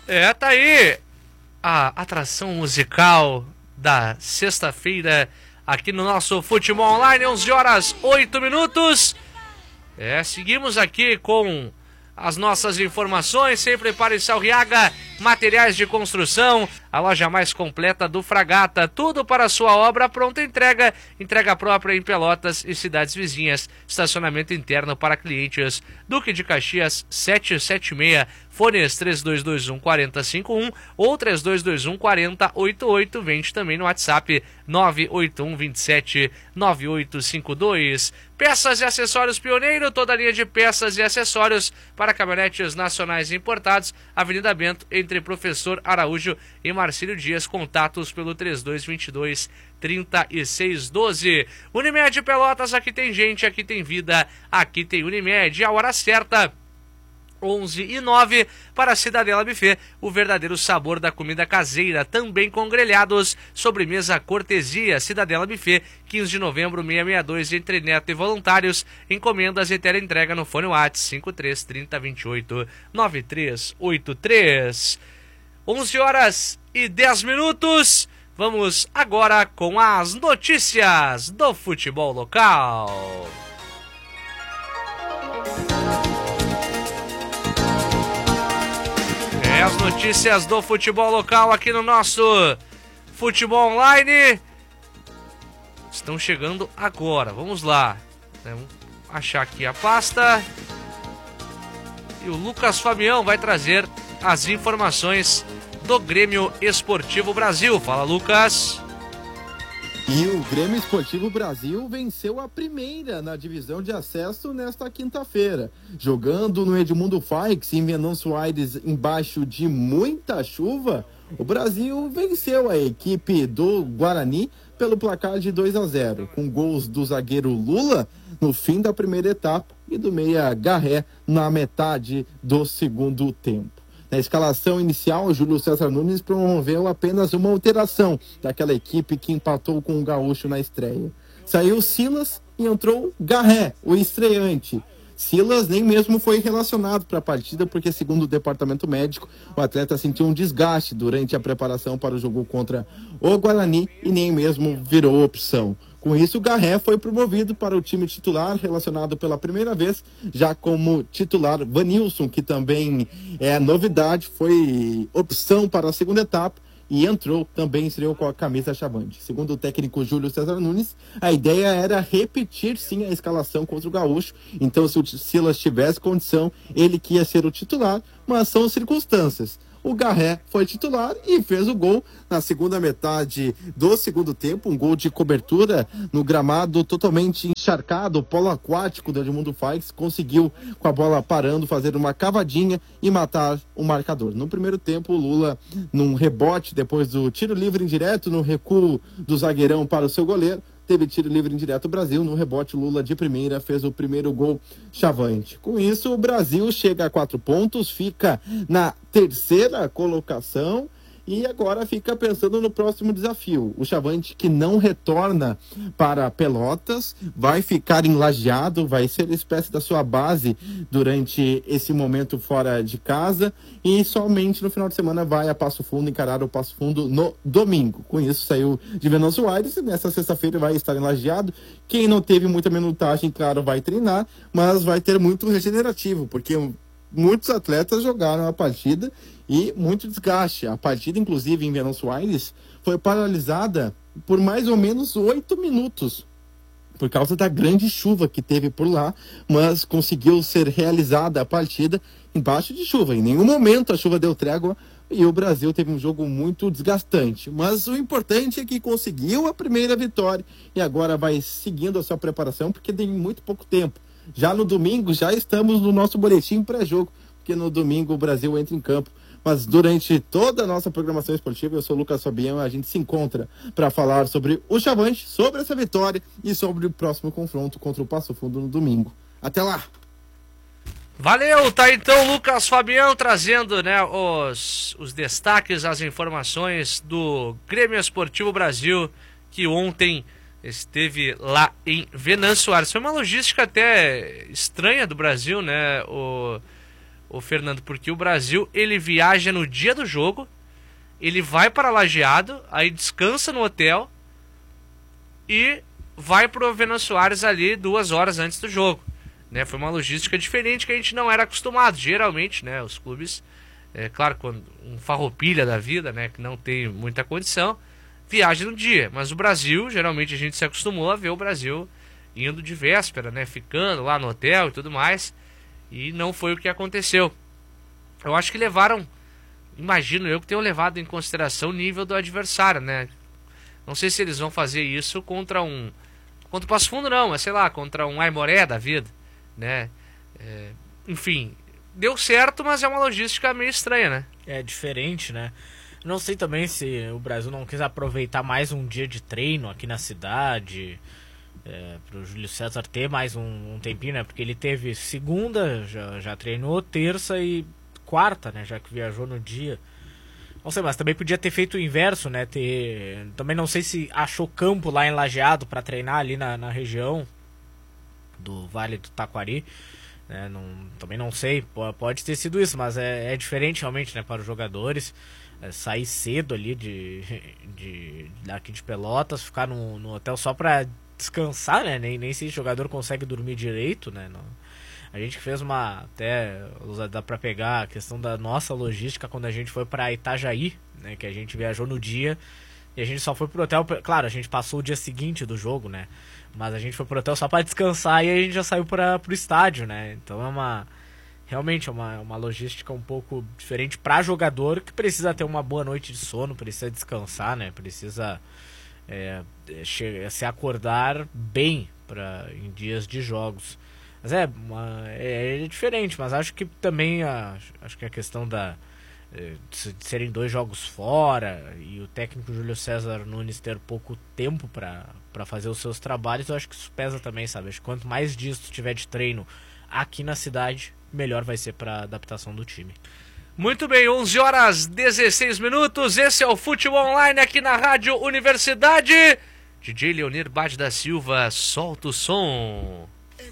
Tá aí a atração musical da sexta-feira aqui no nosso Futebol Online, 11 horas 8 minutos. Seguimos aqui com as nossas informações, sempre para Salriaga, materiais de construção, a loja mais completa do Fragata, tudo para a sua obra, pronta entrega própria em Pelotas e cidades vizinhas, estacionamento interno para clientes, Duque de Caxias 776, fones 3221 4051 ou 3221 4088, vende também no WhatsApp 981 27 9852. Peças e acessórios Pioneiro, toda a linha de peças e acessórios para caminhonetes nacionais importados, Avenida Bento, entre Professor Araújo e Marcílio Dias, contatos pelo 3222 3612. Unimed Pelotas, aqui tem gente, aqui tem vida, aqui tem Unimed, a hora certa 11h09 para a Cidadela Buffet, o verdadeiro sabor da comida caseira, também com grelhados, sobremesa cortesia, Cidadela Buffet, 15 de novembro, 662, entre Neto e voluntários, encomendas e teleentrega no fone WhatsApp 533028 9383. 11 horas e 10 minutos, vamos agora com as notícias do futebol local. As notícias do futebol local aqui no nosso Futebol Online estão chegando agora. Vamos lá. Vamos achar aqui a pasta. E o Lucas Fabião vai trazer as informações do Grêmio Esportivo Brasil. Fala, Lucas. E o Grêmio Esportivo Brasil venceu a primeira na divisão de acesso nesta quinta-feira. Jogando no Edmundo Faix, em Venâncio Aires, embaixo de muita chuva, o Brasil venceu a equipe do Guarani pelo placar de 2-0, com gols do zagueiro Lula no fim da primeira etapa e do meia Garré na metade do segundo tempo. Na escalação inicial, o Júlio César Nunes promoveu apenas uma alteração daquela equipe que empatou com o Gaúcho na estreia. Saiu Silas e entrou Garré, o estreante. Silas nem mesmo foi relacionado para a partida porque, segundo o departamento médico, o atleta sentiu um desgaste durante a preparação para o jogo contra o Guarani e nem mesmo virou opção. Com isso, o Garré foi promovido para o time titular, relacionado pela primeira vez, já como titular Vanilson, que também é novidade, foi opção para a segunda etapa e entrou, também estreou com a camisa chavante. Segundo o técnico Júlio César Nunes, a ideia era repetir sim a escalação contra o Gaúcho, então se o Silas tivesse condição, ele que ia ser o titular, mas são circunstâncias. O Garré foi titular e fez o gol na segunda metade do segundo tempo, um gol de cobertura no gramado totalmente encharcado, o polo aquático do Edmundo Faix, conseguiu com a bola parando fazer uma cavadinha e matar o marcador. No primeiro tempo, o Lula, num rebote depois do tiro livre indireto, no recuo do zagueirão para o seu goleiro, teve tiro livre indireto Brasil, no rebote Lula de primeira fez o primeiro gol chavante. Com isso, o Brasil chega a 4 pontos, fica na terceira colocação e agora fica pensando no próximo desafio. O chavante, que não retorna para Pelotas, vai ficar em Lajeado, vai ser espécie da sua base durante esse momento fora de casa e somente no final de semana vai a Passo Fundo, encarar o Passo Fundo no domingo. Com isso, saiu de Venâncio Aires e nessa sexta-feira vai estar em Lajeado. Quem não teve muita minutagem, claro, vai treinar, mas vai ter muito regenerativo, porque muitos atletas jogaram a partida e muito desgaste. A partida, inclusive, em Venâncio Aires, foi paralisada por mais ou menos 8 minutos, por causa da grande chuva que teve por lá, mas conseguiu ser realizada a partida embaixo de chuva. Em nenhum momento a chuva deu trégua e o Brasil teve um jogo muito desgastante. Mas o importante é que conseguiu a primeira vitória e agora vai seguindo a sua preparação, porque tem muito pouco tempo. Já no domingo, já estamos no nosso boletim pré-jogo, porque no domingo o Brasil entra em campo. Mas durante toda a nossa programação esportiva, eu sou o Lucas Fabião, a gente se encontra para falar sobre o Chavante, sobre essa vitória e sobre o próximo confronto contra o Passo Fundo no domingo. Até lá! Valeu, tá então Lucas Fabião trazendo, né, os destaques, as informações do Grêmio Esportivo Brasil, que ontem esteve lá em Venâncio Aires. Foi uma logística até estranha do Brasil, né? ô Fernando, porque o Brasil, ele viaja no dia do jogo, ele vai para Lajeado, aí descansa no hotel e vai pro Venâncio Soares ali 2 horas antes do jogo, né? Foi uma logística diferente que a gente não era acostumado. Geralmente, né, os clubes, claro, quando um farroupilha da vida, né, que não tem muita condição, viaja no dia. Mas o Brasil, geralmente a gente se acostumou a ver o Brasil indo de véspera, né, ficando lá no hotel e tudo mais, e não foi o que aconteceu. Eu acho que levaram, imagino eu que tenham levado em consideração o nível do adversário, né? Não sei se eles vão fazer isso contra o Passo Fundo, não, mas sei lá, contra um Aimoré da vida, né? Enfim, deu certo, mas é uma logística meio estranha, né? É diferente, né? Não sei também se o Brasil não quis aproveitar mais um dia de treino aqui na cidade, pro Júlio César ter mais um tempinho, né? Porque ele teve segunda, já treinou, terça e quarta, né? Já que viajou no dia. Não sei, mas também podia ter feito o inverso, né? Também não sei se achou campo lá em Lajeado para treinar ali na região do Vale do Taquari, né? Também não sei, pode ter sido isso, mas é diferente realmente, né? Para os jogadores sair cedo ali daqui de Pelotas, ficar no hotel só para descansar, né? Nem se o jogador consegue dormir direito, né? A gente fez até dá pra pegar a questão da nossa logística quando a gente foi pra Itajaí, né, que a gente viajou no dia e a gente só foi pro hotel, claro, a gente passou o dia seguinte do jogo, né, mas a gente foi pro hotel só pra descansar e a gente já saiu pro estádio, né, então realmente é uma logística um pouco diferente pra jogador que precisa ter uma boa noite de sono, precisa descansar, né, precisa se acordar bem em dias de jogos. Mas é diferente, mas acho que também acho que a questão de serem 2 jogos fora e o técnico Júlio César Nunes ter pouco tempo para fazer os seus trabalhos, eu acho que isso pesa também, sabe? Acho que quanto mais dias tu tiver de treino aqui na cidade, melhor vai ser para adaptação do time. Muito bem, 11 horas 16 minutos, esse é o Futebol Online aqui na Rádio Universidade. DJ Leonir Bade da Silva, solta o som.